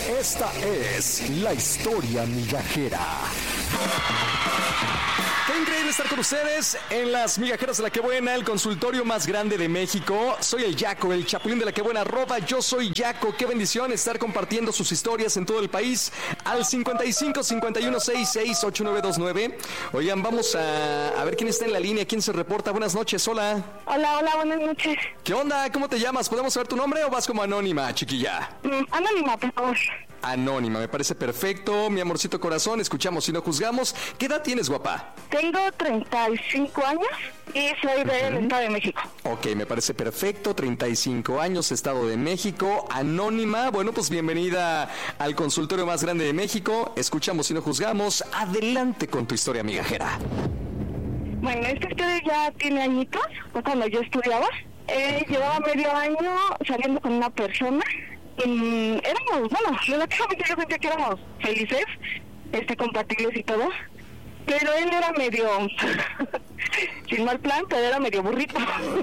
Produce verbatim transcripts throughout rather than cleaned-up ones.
Esta es la historia migajera. Qué increíble estar con ustedes en las migajeras de La Que Buena, el consultorio más grande de México. Soy el Yaco, el chapulín de La Que Buena, arroba yo soy Yaco. Qué bendición estar compartiendo sus historias en todo el país al cincuenta y cinco, cincuenta y uno, sesenta y seis, ochenta y nueve veintinueve. Oigan, vamos a, a ver quién está en la línea, quién se reporta. Buenas noches, hola. Hola, hola, buenas noches. ¿Qué onda? ¿Cómo te llamas? ¿Podemos saber tu nombre o vas como anónima, chiquilla? Mm, anónima, por favor. Anónima, me parece perfecto. Mi amorcito corazón, escuchamos y no juzgamos. ¿Qué edad tienes, guapa? Tengo treinta y cinco años y soy del uh-huh. Estado de México. Ok, me parece perfecto. treinta y cinco años, Estado de México. Anónima, bueno, pues bienvenida al consultorio más grande de México. Escuchamos y no juzgamos. Adelante con tu historia migajera. Bueno, esta historia ya tiene añitos. Fue cuando yo estudiaba. Eh, llevaba medio año saliendo con una persona. Y éramos, bueno, relativamente yo sentía que éramos felices, este, compatibles y todo, pero él era medio, sin mal plan, pero era medio burrito.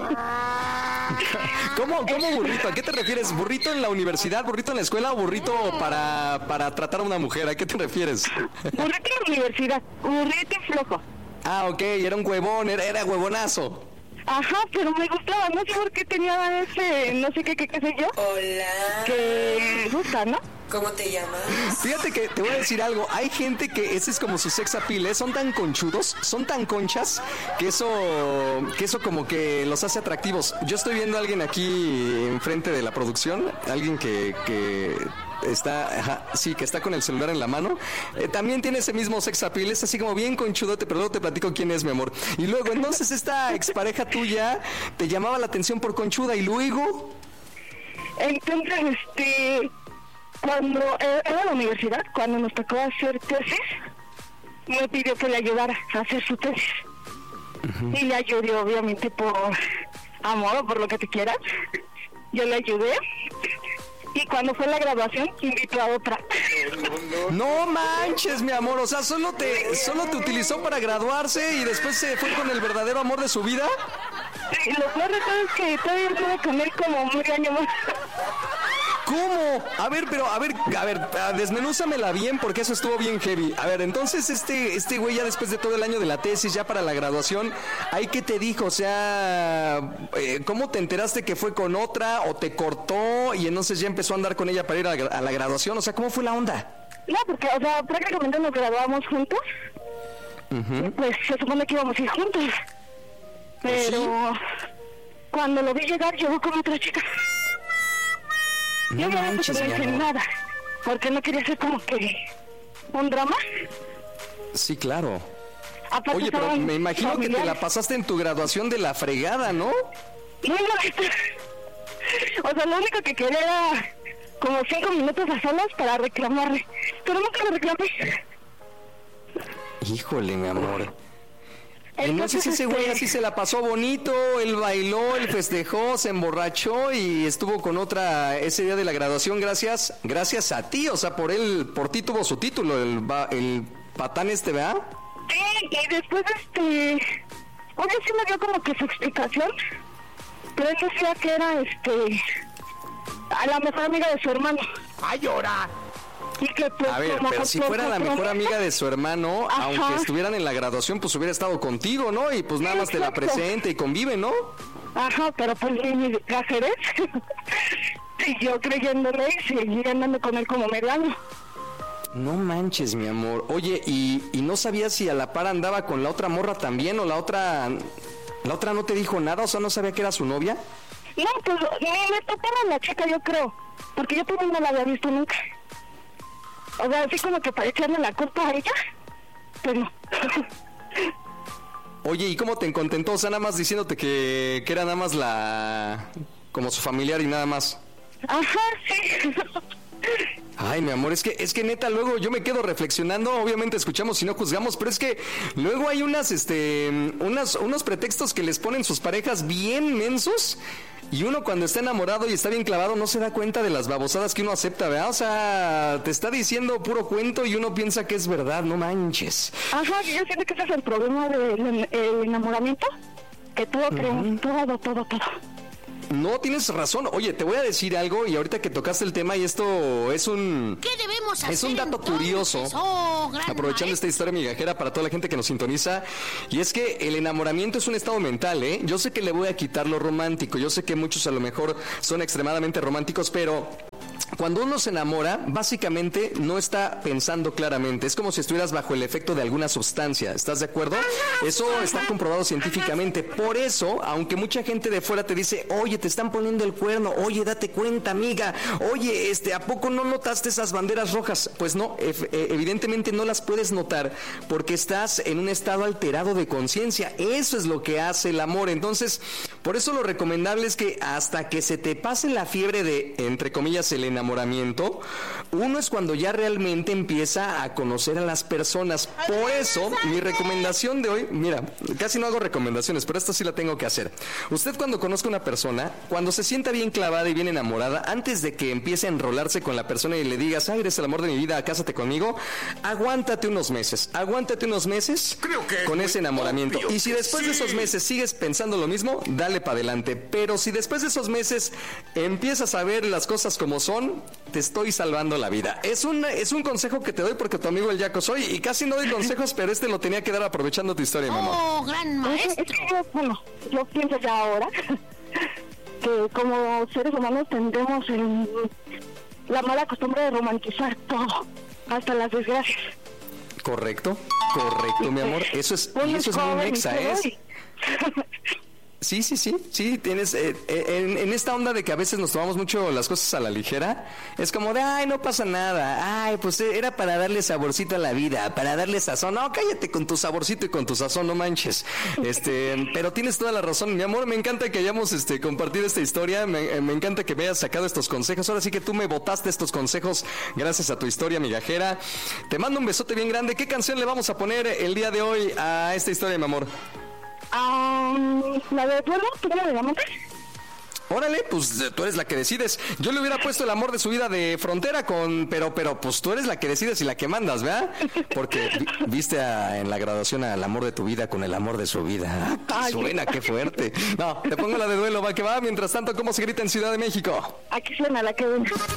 ¿Cómo, cómo burrito? ¿A qué te refieres? ¿Burrito en la universidad, burrito en la escuela o burrito para, para tratar a una mujer? ¿A qué te refieres? Burrito en la universidad, burrito y flojo. Ah, ok, era un huevón, era, era huevonazo. Ajá, pero me gustaba, no sé por qué tenía ese, no sé qué, qué, qué sé yo. Hola. Que me gusta, ¿no? ¿Cómo te llamas? Fíjate que te voy a decir algo, hay gente que ese es como su sex appeal, ¿eh? Son tan conchudos, son tan conchas, que eso, que eso como que los hace atractivos. Yo estoy viendo a alguien aquí enfrente de la producción, alguien que... que está, ajá, sí, que está con el celular en la mano, eh, también tiene ese mismo sex appeal, es así como bien conchudote, pero luego te platico quién es, mi amor. Y luego, entonces, esta expareja tuya te llamaba la atención por conchuda, y luego... Entonces, este, cuando eh, era la universidad, cuando nos tocó hacer tesis, me pidió que le ayudara a hacer su tesis. Uh-huh. Y le ayudé, obviamente, por amor o por lo que te quieras. Yo le ayudé. Y cuando fue la graduación, invitó a otra. No manches, mi amor, o sea, solo te solo te utilizó para graduarse y después se fue con el verdadero amor de su vida. Y lo peor de todo es que todavía estuve con él como medio año más. ¿Cómo? A ver, pero, a ver, a ver, desmenúzamela bien porque eso estuvo bien heavy. A ver, entonces este este güey ya después de todo el año de la tesis, ya para la graduación, ¿ahí qué te dijo? O sea, ¿cómo te enteraste que fue con otra o te cortó y entonces ya empezó a andar con ella para ir a la, a la graduación? O sea, ¿cómo fue la onda? No, porque, o sea, prácticamente nos graduamos juntos. Uh-huh. Pues se supone que íbamos a ir juntos. Pero ¿sí? Cuando lo vi llegar, llegó con otra chica. No yo manches, no dije nada, porque no quería hacer como que un drama. Sí, claro. Aparte, oye, pero me imagino familiares. Que te la pasaste en tu graduación de la fregada, ¿no? No, no. O sea, lo único que quería era como cinco minutos a solas para reclamarle. Pero nunca le reclamé. Híjole, mi amor. Entonces ese güey así se la pasó bonito, él bailó, él festejó, se emborrachó y estuvo con otra ese día de la graduación gracias gracias a ti, o sea, por él, por ti tuvo su título, el, el patán este, ¿verdad? Sí, y después este, obvio sí me dio como que su explicación, pero él decía que era este, a la mejor amiga de su hermano. ¡Ay, llora! Y que, pues, a ver, pero si fuera la mejor amiga de su hermano, ajá, aunque estuvieran en la graduación, pues hubiera estado contigo, ¿no? Y pues nada más te la presente y convive, ¿no? Ajá, pero pues mi cajerez siguió creyéndole y seguí andando con él como medio año. No manches, mi amor. Oye, ¿y, y no sabías si a la par andaba con la otra morra también o la otra... ¿La otra no te dijo nada? O sea, ¿no sabía que era su novia? No, pues ni me topaba la chica, yo creo, porque yo también no la había visto nunca. O sea, así como que para echarle la culpa a ella, pues no. Oye, ¿y cómo te contentó? O sea, nada más diciéndote que, que era nada más la... como su familiar y nada más. Ajá, sí. Ay, mi amor, es que, es que neta, luego yo me quedo reflexionando, obviamente escuchamos y no juzgamos, pero es que luego hay unas, este, unas, unos pretextos que les ponen sus parejas bien mensos, y uno cuando está enamorado y está bien clavado no se da cuenta de las babosadas que uno acepta, ¿verdad? O sea, te está diciendo puro cuento y uno piensa que es verdad, no manches. Ajá, yo siento que ese es el problema del el enamoramiento, que todo creen, uh-huh. todo, todo, todo. No, tienes razón. Oye, te voy a decir algo y ahorita que tocaste el tema y esto es un... ¿Qué debemos hacer? Es un dato entonces? curioso, oh, gran aprovechando maestro. esta historia migajera para toda la gente que nos sintoniza, y es que el enamoramiento es un estado mental, ¿eh? Yo sé que le voy a quitar lo romántico, yo sé que muchos a lo mejor son extremadamente románticos, pero... Cuando uno se enamora, básicamente no está pensando claramente. Es como si estuvieras bajo el efecto de alguna sustancia. ¿Estás de acuerdo? Eso está comprobado científicamente. Por eso, aunque mucha gente de fuera te dice, oye, te están poniendo el cuerno, oye, date cuenta, amiga, oye, este, ¿a poco no notaste esas banderas rojas? Pues no, evidentemente no las puedes notar porque estás en un estado alterado de conciencia. Eso es lo que hace el amor. Entonces, por eso lo recomendable es que hasta que se te pase la fiebre de, entre comillas, el enamoramiento, enamoramiento, uno es cuando ya realmente empieza a conocer a las personas. Por eso, mi recomendación de hoy, mira, casi no hago recomendaciones, pero esta sí la tengo que hacer. Usted cuando conozca a una persona, cuando se sienta bien clavada y bien enamorada, antes de que empiece a enrolarse con la persona y le digas, ay, eres el amor de mi vida, cásate conmigo, aguántate unos meses, aguántate unos meses con ese enamoramiento. Y si después de esos meses sigues pensando lo mismo, dale para adelante. Pero si después de esos meses empiezas a ver las cosas como son, te estoy salvando la vida. Es un, es un consejo que te doy porque tu amigo el Yaco soy y casi no doy consejos, pero este lo tenía que dar aprovechando tu historia, mi amor. Oh, gran maestro. Es que yo, bueno, yo pienso ya ahora que como seres humanos tendremos el, la mala costumbre de romantizar todo, hasta las desgracias. Correcto, correcto, mi amor. Eso es, y eso es muy mexa, ¿eh? Sí, sí, sí, sí, tienes, eh, en, en esta onda de que a veces nos tomamos mucho las cosas a la ligera, es como de, ay, no pasa nada, ay, pues era para darle saborcito a la vida, para darle sazón, no, cállate con tu saborcito y con tu sazón, no manches, este, pero tienes toda la razón, mi amor, me encanta que hayamos, este, compartido esta historia, me, me encanta que me hayas sacado estos consejos, ahora sí que tú me botaste estos consejos gracias a tu historia migajera, te mando un besote bien grande. ¿Qué canción le vamos a poner el día de hoy a esta historia, mi amor? Um, la de duelo, ¿tú cómo le llamas? Órale, pues tú eres la que decides. Yo le hubiera puesto el amor de su vida de Frontera con, pero, pero, pues tú eres la que decides y la que mandas, ¿verdad? Porque vi, viste a, en la graduación al amor de tu vida con el amor de su vida. Ah, qué suena, qué fuerte. No, te pongo la de duelo, va que va. Mientras tanto, ¿cómo se grita en Ciudad de México? Aquí suena la que...